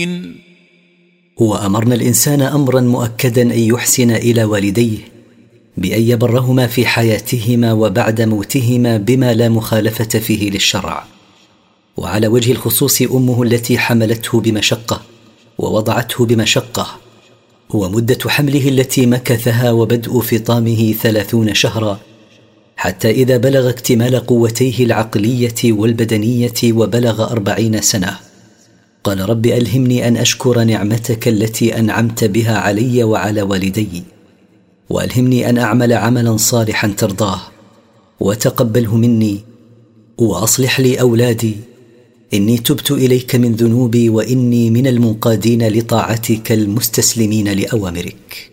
وأمرنا الإنسان أمرا مؤكدا أن يحسن إلى والديه بأن يبرهما في حياتهما وبعد موتهما بما لا مخالفة فيه للشرع، وعلى وجه الخصوص أمه التي حملته بمشقة ووضعته بمشقة، ومدة حمله التي مكثها وبدء فطامه 30 شهرا، حتى إذا بلغ اكتمال قوتيه العقلية والبدنية وبلغ 40 سنة قال: رب ألهمني أن أشكر نعمتك التي أنعمت بها علي وعلى والدي، وألهمني أن أعمل عملا صالحا ترضاه، وتقبله مني، وأصلح لي أولادي، إني تبت إليك من ذنوبي، وإني من المنقادين لطاعتك المستسلمين لأوامرك.